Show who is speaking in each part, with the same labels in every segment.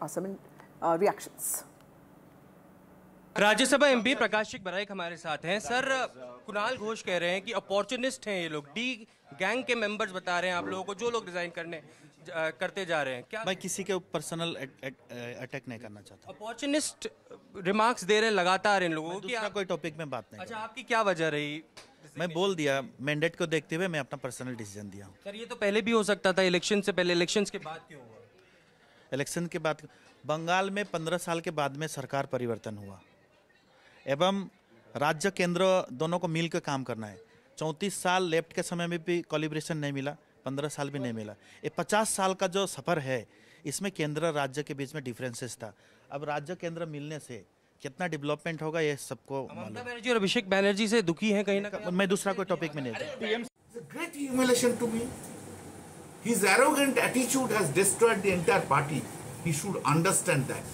Speaker 1: some reactions.
Speaker 2: Rajya Sabha MP प्रकाशिक Baraik हमारे साथ हैं। सर, कुणाल घोष कह रहे हैं कि अपॉर्चुनिस्ट हैं ये लोग, डी गैंग के मेंबर्स बता रहे हैं आप लोगों को, जो लोग रिजाइन करते जा रहे हैं। क्या
Speaker 3: मैं किसी के पर्सनल अटैक नहीं करना चाहता।
Speaker 2: अपॉर्चुनिस्ट रिमार्क्स दे रहे हैं लगातार इन लोगों की।
Speaker 3: कोई टॉपिक में बात नहीं।
Speaker 2: अच्छा, आपकी क्या वजह रही?
Speaker 3: मैं बोल दिया, मैंडेट को देखते हुए मैं अपना पर्सनल डिसीजन दिया।
Speaker 2: सर, ये तो पहले भी हो सकता था, इलेक्शन से पहले। इलेक्शन के बाद क्यों हुआ?
Speaker 3: इलेक्शन के बाद बंगाल में 15 साल के बाद में सरकार परिवर्तन हुआ एवं राज्य केंद्र दोनों को मिलकर काम करना है। 34 साल लेफ्ट के समय में भी कोलिब्रेशन नहीं मिला, 15 साल भी नहीं मिला। ये 50 साल का जो सफ़र है, इसमें केंद्र राज्य के बीच में डिफरेंसेस था। अब राज्य केंद्र मिलने से कितना डेवलपमेंट होगा ये सबको
Speaker 2: ममता बनर्जी और अभिषेक बनर्जी से दुखी हैं कहीं ना कहीं।
Speaker 3: मैं दूसरा कोई टॉपिक में नहीं था।
Speaker 4: Great humiliation to me. His arrogant attitude has destroyed the entire party. He should understand that.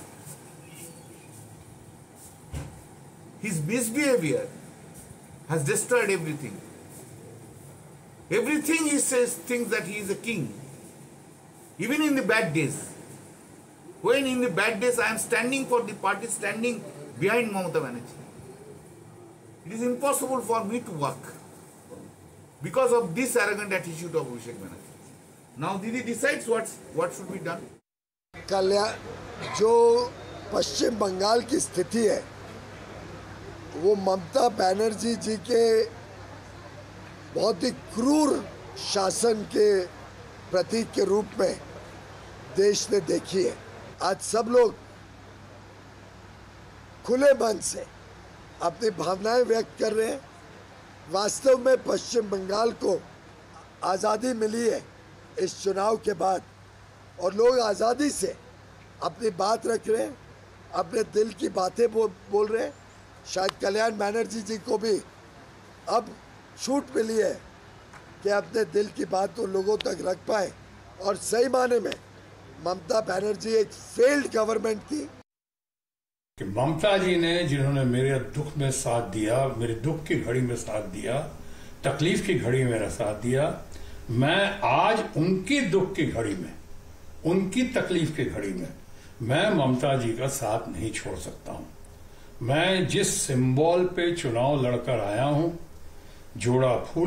Speaker 4: His misbehavior has destroyed everything. Everything he says thinks that he is a king. Even in the bad days. When in the bad days I am standing for the party, standing behind Mamata Banerjee. It is impossible for me to work because of this arrogant attitude of Abhishek Banerjee. Now Didi decides what should be done.
Speaker 5: जो पश्चिम बंगाल की स्थिति है वो ममता बनर्जी जी के बहुत ही क्रूर शासन के प्रतीक के रूप में देश ने देखी है। आज सब लोग खुले मन से अपनी भावनाएं व्यक्त कर रहे हैं। वास्तव में पश्चिम बंगाल को आज़ादी मिली है इस चुनाव के बाद और लोग आज़ादी से अपनी बात रख रहे हैं, अपने दिल की बातें बोल रहे हैं। शायद कल्याण बनर्जी जी को भी अब छूट मिली है कि अपने दिल की बात तो लोगों तक रख पाए और सही माने में ममता बनर्जी एक फेल्ड गवर्नमेंट थी।
Speaker 6: कि ममता जी ने जिन्होंने मेरे दुख में साथ दिया, मेरे दुख की घड़ी में साथ दिया, तकलीफ की घड़ी में मेरा साथ दिया, मैं आज उनकी दुख की घड़ी में, उनकी तकलीफ की घड़ी में मैं ममता जी का साथ नहीं छोड़ सकता हूं। मैं जिस सिंबल पे चुनाव लड़कर आया हूं, जोड़ा फूल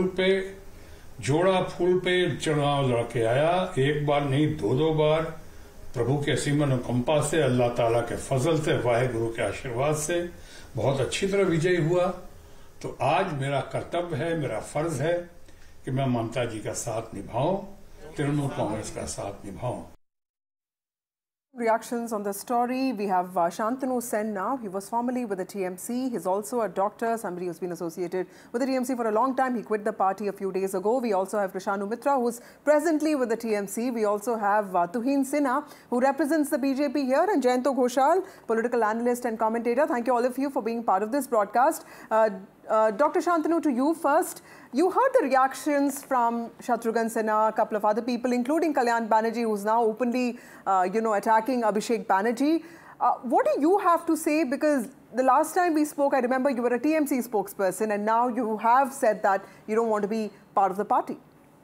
Speaker 6: पे चुनाव लड़के आया, एक बार नहीं दो बार, प्रभु के असीम अनुकंपा से, अल्लाह ताला के फजल से, वाहिगुरु के आशीर्वाद से बहुत अच्छी तरह विजयी हुआ। तो आज मेरा कर्तव्य है, मेरा फर्ज है कि मैं ममता जी का साथ निभाऊं, तृणमूल कांग्रेस का साथ निभाऊं।
Speaker 1: Reactions on the story. We have Shantanu Sen now. He was formerly with the TMC. He's also a doctor, somebody who's been associated with the TMC for a long time. He quit the party a few days ago. We also have Krishanu Mitra, who's presently with the TMC. We also have Tuhin Sinha, who represents the BJP here, and Jayanto Ghoshal, political analyst and commentator. Thank you all of you for being part of this broadcast. Dr. Shantanu, to you first. You heard the reactions from Shatrughan Sinha, a couple of other people, including Kalyan Banerjee, who's now openly, attacking Abhishek Banerjee. What do you have to say? Because the last time we spoke, I remember you were a TMC spokesperson, and now you have said that you don't want to be part of the party.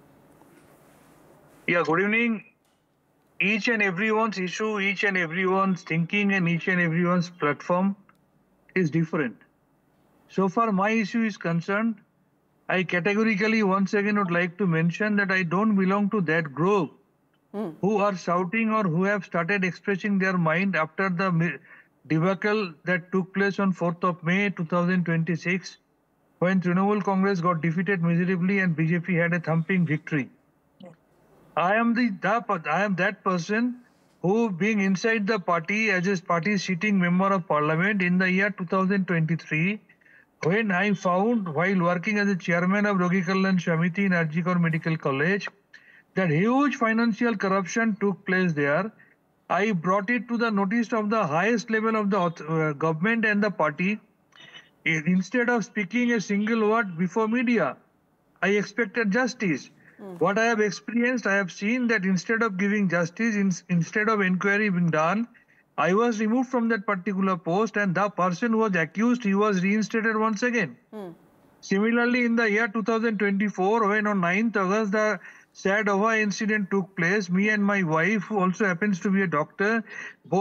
Speaker 7: Yeah, good evening. Each and everyone's issue, each and everyone's thinking, and each and everyone's platform is different. So far, my issue is concerned, I categorically once again would like to mention that I don't belong to that group who are shouting or who have started expressing their mind after the debacle that took place on 4th of May 2026 when Trinamool Congress got defeated miserably and BJP had a thumping victory. I am that person who, being inside the party as a party sitting member of parliament in the year 2023, when I found while working as a chairman of Rogi Kalyan Samiti in Arjikar Medical College that huge financial corruption took place there, I brought it to the notice of the highest level of the government and the party. Instead of speaking a single word before media, I expected justice. What I have experienced, I have seen that instead of giving justice, instead of inquiry being done, I was removed from that particular post, and the person who was accused, he was reinstated once again. Similarly, in the year 2024, when on 9th August, the sad Ava incident took place, me and my wife, who also happens to be a doctor, both